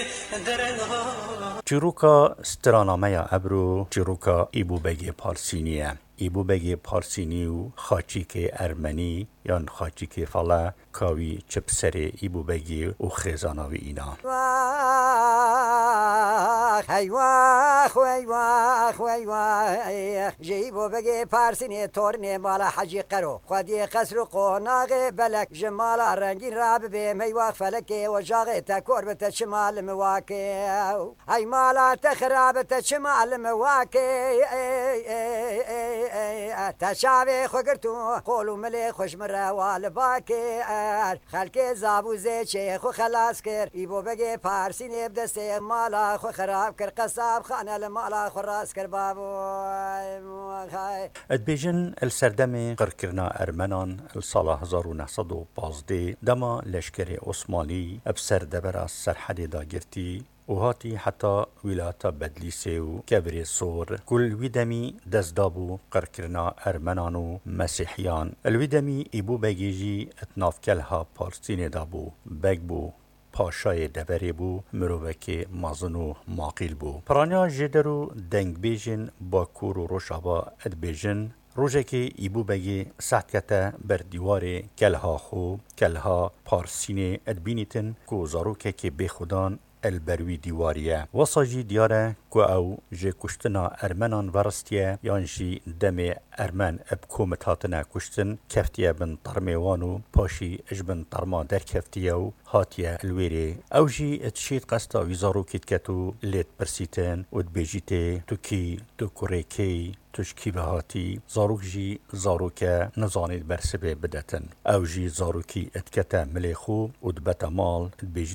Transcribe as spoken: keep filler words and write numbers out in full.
چیروکا سترانامه ابرو چیروکا ایبو بگی پارسینیه. ایبو بگی پارسینی و خاچیک ارمنی یان خاچیک فلا کاوی چپسری ایبو بگی و خیزاناوی اینا. وای واخ وای واخ وای وای جیبو بگی پارسینی تورنی مالا حجی قرو خودی قصر قناغ بلک جمال رنگین راب بیم هی واخ فلکی و جاغ تکور بت شمال مواکی ای مالا تخراب بت شمال مواکی تشاوی خوگرتو قولو ملی خوش مروال باکی خلک زابوزه چه خو خلاص کر ایبو بگی پارسینی بدست مالا خو خراب کر قصاب خانه لمالا خو راس کر بابو ادبیجن السردم قرکرنا ارمنان السال هزار و نهصد و پانزده دما لشکر عثمانی ابسر دبر سرحد داگرتی و هاتی حتی ولایت بدلیسه و کبر سور کل ویدمی دزدابو قرکرنا ارمنان و مسیحیان الویدمی ایبو بگیجی اتناف کلها پارسین دابو بگبو پاشای دبری بو مروبک مازن و ماقیل بو پرانیا جدرو دنگ بیجن با کور و روشابا ادبیجن روزه که ایبو بگی سحکتا بر دیوار کلها خو کلها پارسین ادبینیتن کو زاروکه که بخودان البروی دیواریه وصاجی دیاره کو او جه کشتنا ارمنان ورستیه یان جی دم ارمن اب کومتاتنا کشتن کفتیه بن طرمیوانو پاشی اجبن طرما در کفتیه و هاتیه الویره او جی اتشید قستا ویزارو کت کتو لیت برسیتن و دبیجیته تو کی تو کوریکی تشکی بهاتی زاروک جی زاروکه نزانید برسبه بدتن او جی زاروکی اتکتا ملیخو و دبتا مال